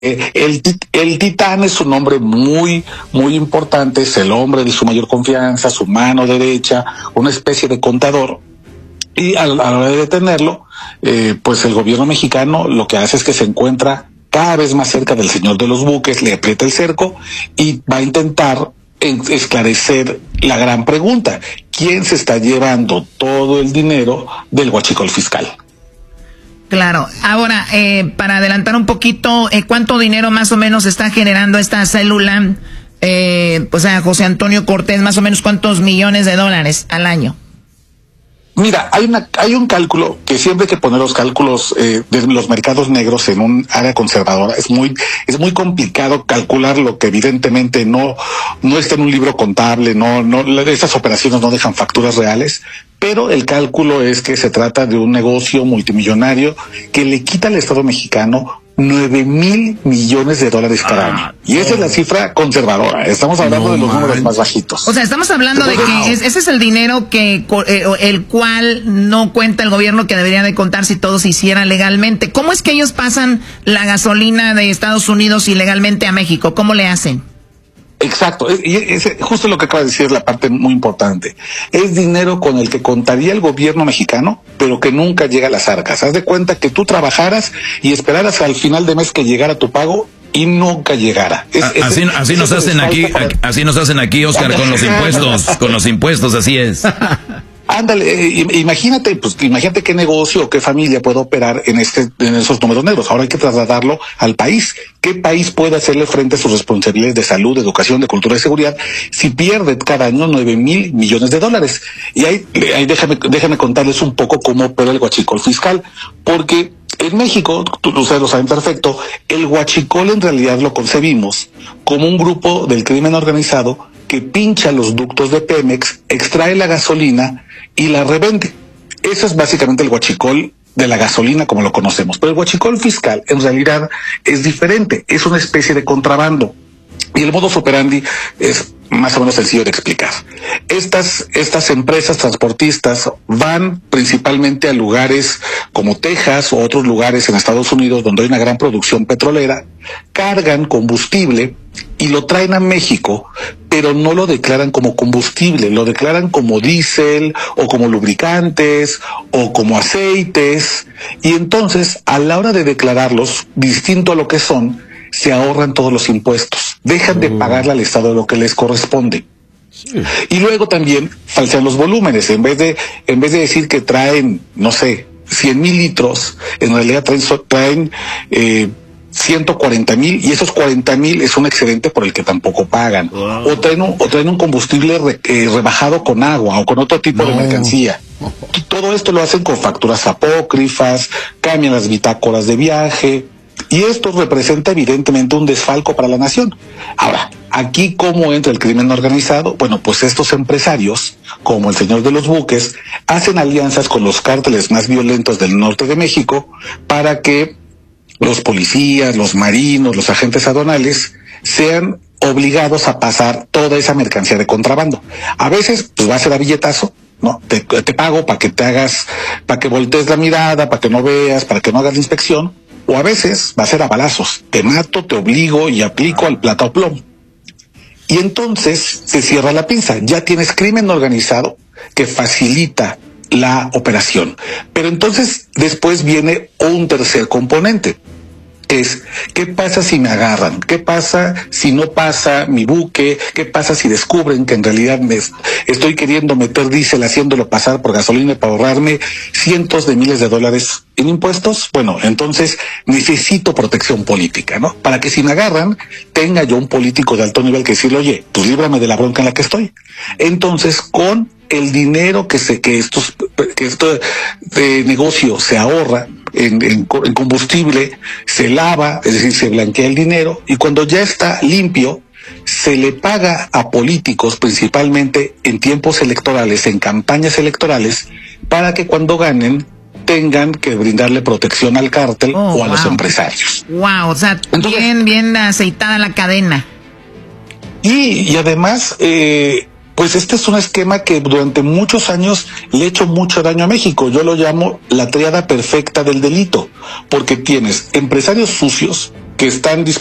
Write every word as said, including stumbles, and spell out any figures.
Eh, el, el titán es un hombre muy, muy importante, es el hombre de su mayor confianza, su mano derecha, una especie de contador. Y a, a la hora de detenerlo, eh, pues el gobierno mexicano lo que hace es que se encuentra cada vez más cerca del señor de los buques, le aprieta el cerco y va a intentar esclarecer la gran pregunta: ¿quién se está llevando todo el dinero del huachicol fiscal? Claro. Ahora, eh, para adelantar un poquito, eh, ¿cuánto dinero más o menos está generando esta célula? Eh, pues a José Antonio Cortés, más o menos cuántos millones de dólares al año. Mira, hay una, hay un cálculo que siempre hay que poner los cálculos eh, de los mercados negros en un área conservadora. Es muy, es muy complicado calcular lo que evidentemente no, no está en un libro contable, no, no, esas operaciones no dejan facturas reales, pero el cálculo es que se trata de un negocio multimillonario que le quita al Estado mexicano nueve mil millones de dólares cada año. Ah, y esa oh. es la cifra conservadora. Estamos hablando no, de los man. números más bajitos. O sea, estamos hablando Entonces, de que no. es, ese es el dinero que eh, el cual no cuenta el gobierno, que debería de contar si todo se hiciera legalmente. ¿Cómo es que ellos pasan la gasolina de Estados Unidos ilegalmente a México? ¿Cómo le hacen? Exacto, y es, es justo lo que acaba de decir, la parte muy importante. Es dinero con el que contaría el gobierno mexicano, pero que nunca llega a las arcas. Haz de cuenta que tú trabajaras y esperaras al final de mes que llegara tu pago y nunca llegara. Es, a, es, así es, así nos hacen aquí, para... así nos hacen aquí, Oscar, con los impuestos, con los impuestos, así es. Ándale, eh, imagínate, pues imagínate qué negocio o qué familia puede operar en este, en esos números negros. Ahora hay que trasladarlo al país. ¿Qué país puede hacerle frente a sus responsabilidades de salud, de educación, de cultura y seguridad si pierde cada año nueve mil millones de dólares? Y ahí, ahí déjame, déjame contarles un poco cómo opera el huachicol fiscal, porque en México, tú, ustedes lo saben perfecto, el huachicol en realidad lo concebimos como un grupo del crimen organizado que pincha los ductos de Pemex, extrae la gasolina y la revende. Eso es básicamente el huachicol de la gasolina como lo conocemos. Pero el huachicol fiscal en realidad es diferente, es una especie de contrabando. Y el modus operandi es más o menos sencillo de explicar. Estas, estas empresas transportistas van principalmente a lugares como Texas o otros lugares en Estados Unidos donde hay una gran producción petrolera, cargan combustible y lo traen a México, pero no lo declaran como combustible, lo declaran como diésel o como lubricantes o como aceites, y entonces a la hora de declararlos, distinto a lo que son, se ahorran todos los impuestos, dejan de pagarle al Estado lo que les corresponde. Sí. Y luego también falsean los volúmenes. En vez de, en vez de decir que traen, no sé, cien mil litros, en realidad traen, traen eh, ciento cuarenta mil, y esos cuarenta mil es un excedente por el que tampoco pagan. Wow. O traen un, o traen un combustible re, eh, rebajado con agua o con otro tipo no. de mercancía. Todo esto lo hacen con facturas apócrifas, cambian las bitácoras de viaje. Y esto representa evidentemente un desfalco para la nación. Ahora, aquí ¿cómo entra el crimen organizado? Bueno, pues estos empresarios, como el señor de los buques, hacen alianzas con los cárteles más violentos del norte de México para que los policías, los marinos, los agentes aduanales sean obligados a pasar toda esa mercancía de contrabando. A veces, pues va a ser a billetazo, ¿no? Te, te pago para que te hagas, para que voltees la mirada, para que no veas, para que no hagas la inspección. O a veces va a ser a balazos. Te mato, te obligo y aplico al plata o plomo. Y entonces se cierra la pinza. Ya tienes crimen organizado que facilita la operación. Pero entonces después viene un tercer componente. Es, ¿qué pasa si me agarran? ¿Qué pasa si no pasa mi buque? ¿Qué pasa si descubren que en realidad me estoy queriendo meter diésel haciéndolo pasar por gasolina para ahorrarme cientos de miles de dólares en impuestos? Bueno, entonces necesito protección política, ¿no? Para que si me agarran, tenga yo un político de alto nivel que decirle, oye, pues líbrame de la bronca en la que estoy. Entonces, con el dinero que se, que estos, que este de negocio se ahorra en, en, en combustible, se lava, es decir, se blanquea el dinero, y cuando ya está limpio, se le paga a políticos, principalmente en tiempos electorales, en campañas electorales, para que cuando ganen tengan que brindarle protección al cártel oh, o a wow. los empresarios. Wow, o sea, Entonces, bien, bien aceitada la cadena. Y, y además, eh, pues este es un esquema que durante muchos años le ha hecho mucho daño a México. Yo lo llamo la tríada perfecta del delito, porque tienes empresarios sucios que están